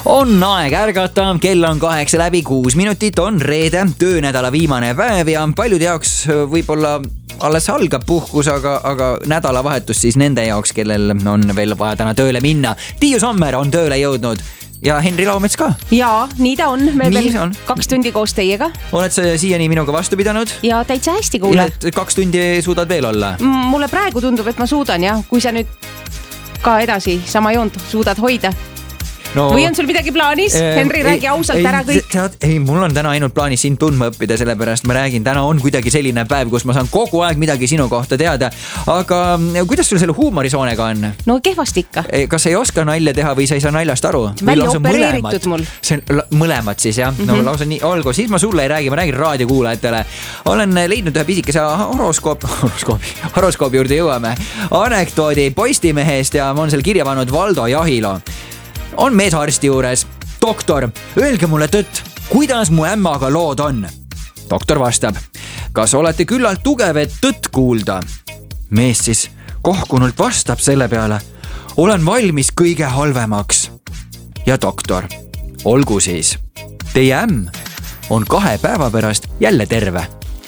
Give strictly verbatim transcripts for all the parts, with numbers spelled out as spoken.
On aeg ärgata, kell on kaheksa läbi kuus minutit, on reede, töönädala viimane päev ja paljude jaoks võib-olla alles algab puhkus, aga, aga nädalavahetus siis nende jaoks, kellel on veel vaja täna tööle minna. Tiiu Sommer on tööle jõudnud ja Henri Laumets ka. Jaa, nii ta on. Me Nii veel on. kaks tundi koos teiega. Oled sa siiani minuga vastu pidanud? Ja täitsa hästi kuule. Ja kaks tundi suudad veel olla? Mulle praegu tundub, et ma suudan jah, kui sa nüüd ka edasi sama joont suudad hoida. No, või on sul midagi plaanis? Henri, räägi ausalt ei, ära kõik. Tead, ei, mul on täna ainult plaanis sind tundma õppida, sellepärast ma räägin, täna on kuidagi selline päev, kus ma saan kogu aeg midagi sinu kohta teada. Aga kuidas sul selle huumorisoonega on? No kehvasti ikka. Kas ei oska nalja teha või sa ei saa naljast aru? Välja opereeritud mul. See on mõlemad siis jah, no mm -hmm. lausa nii, olgu, siis ma sulle ei räägi, ma räägin raadiokuulajatele. Olen leidnud ühe pisikese horoskoop, horoskoobi, horoskoobi juurde jõuame. Anekdoodi Postimehest ja ma on seal kirja pannud Valdo Jahilo. On mees arsti juures. Doktor, öelge mulle tõtt, kuidas mu ämmaga lood on? Doktor vastab, kas olete küllalt tugev, et tõtt kuulda? Mees siis kohkunult vastab selle peale, olen valmis kõige halvemaks. Ja doktor, olgu siis, teie ämm on kahe päeva pärast jälle terve.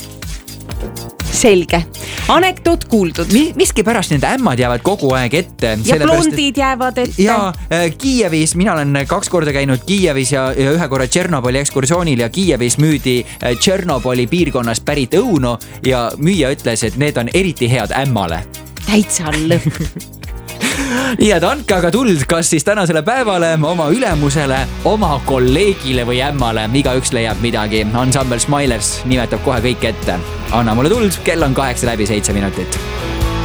Selge. Anekdoot kuuldud. Miski pärast nende ämmad jäävad kogu aeg ette. Ja blondid jäävad ette. Ja Kiievis, mina olen kaks korda käinud Kiievis ja, ja ühe korra Tšernobõli ekskursioonil ja Kiievis müüdi Tšernobõli piirkonnast pärit õunu ja müüja ütles, et need on eriti head ämmale. Täitsa lõpp. Nii et andke aga tuld, kas siis tänasele päevale, oma ülemusele, oma kolleegile või ämmale, iga üks leiab midagi. Ensemble Smilers nimetab kohe kõik ette. Anna mulle tuld, kell on kaheksa läbi seitse minutit.